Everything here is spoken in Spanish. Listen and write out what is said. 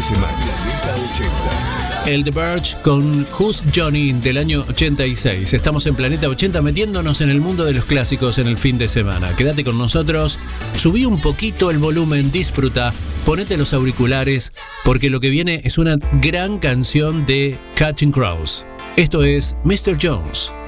semana. Planeta 80. El The Verge con Who's Johnny del año 86. Estamos en Planeta 80 metiéndonos en el mundo de los clásicos en el fin de semana. Quédate con nosotros, subí un poquito el volumen, disfruta, ponete los auriculares, porque lo que viene es una gran canción de Counting Crows. Esto es Mr. Jones.